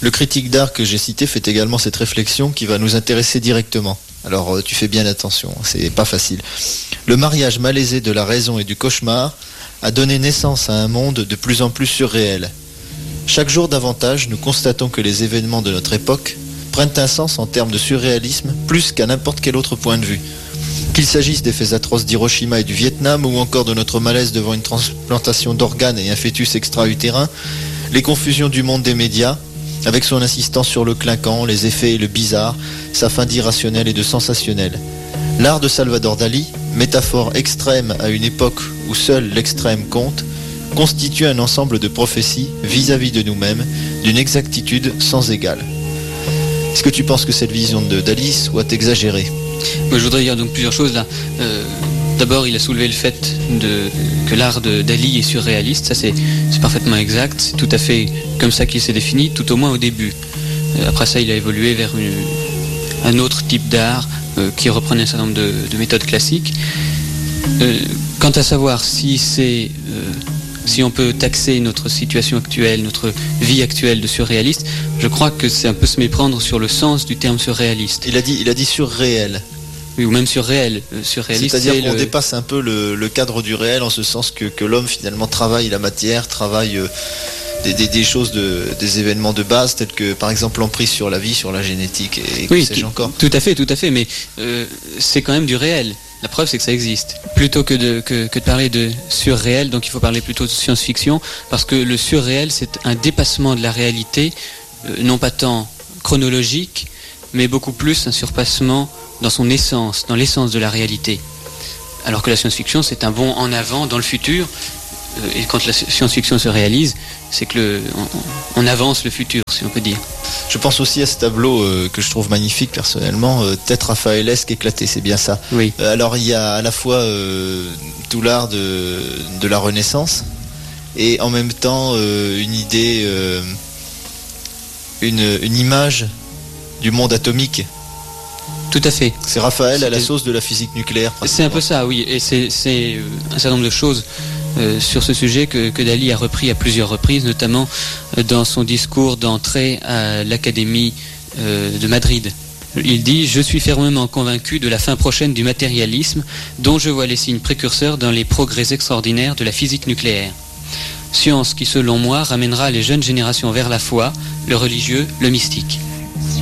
Le critique d'art que j'ai cité fait également cette réflexion qui va nous intéresser directement. Alors tu fais bien attention, c'est pas facile. Le mariage malaisé de la raison et du cauchemar a donné naissance à un monde de plus en plus surréel. Chaque jour davantage, nous constatons que les événements de notre époque prennent un sens en termes de surréalisme plus qu'à n'importe quel autre point de vue. Qu'il s'agisse des faits atroces d'Hiroshima et du Vietnam ou encore de notre malaise devant une transplantation d'organes et un fœtus extra-utérin, les confusions du monde des médias, avec son insistance sur le clinquant, les effets et le bizarre, sa fin d'irrationnel et de sensationnel. L'art de Salvador Dali, métaphore extrême à une époque où seul l'extrême compte, constitue un ensemble de prophéties vis-à-vis de nous-mêmes, d'une exactitude sans égale. Est-ce que tu penses que cette vision de Dali soit exagérée ? Moi, je voudrais dire donc plusieurs choses là. D'abord, il a soulevé le fait que l'art de Dali est surréaliste. Ça, c'est parfaitement exact. C'est tout à fait comme ça qu'il s'est défini, tout au moins au début. Après ça, il a évolué vers un autre type d'art qui reprenait un certain nombre de méthodes classiques. Quant à savoir si on peut taxer notre situation actuelle, notre vie actuelle de surréaliste, je crois que c'est un peu se méprendre sur le sens du terme surréaliste. Il a dit surréel. Oui, ou même surréel. Surréaliste, c'est-à-dire qu'on dépasse un peu le cadre du réel en ce sens que l'homme finalement travaille la matière, travaille des choses, des événements de base tels que par exemple l'emprise sur la vie, sur la génétique et oui, que sais-je encore. Tout à fait, mais c'est quand même du réel. La preuve, c'est que ça existe. Plutôt que de parler de surréel, donc il faut parler plutôt de science-fiction, parce que le surréel, c'est un dépassement de la réalité, non pas tant chronologique, mais beaucoup plus un surpassement dans son essence, dans l'essence de la réalité. Alors que la science-fiction, c'est un bond en avant dans le futur, et quand la science-fiction se réalise, c'est que on avance le futur, si on peut dire. Je pense aussi à ce tableau que je trouve magnifique personnellement, tête raphaëlesque éclatée, c'est bien ça. Oui. Alors il y a à la fois tout l'art de la Renaissance et en même temps une idée, une image du monde atomique. Tout à fait. C'est Raphaël à la sauce de la physique nucléaire. C'est un peu ça, oui. Et c'est un certain nombre de choses sur ce sujet que Dali a repris à plusieurs reprises, notamment dans son discours d'entrée à l'Académie de Madrid. Il dit « Je suis fermement convaincu de la fin prochaine du matérialisme, dont je vois les signes précurseurs dans les progrès extraordinaires de la physique nucléaire. Science qui, selon moi, ramènera les jeunes générations vers la foi, le religieux, le mystique. »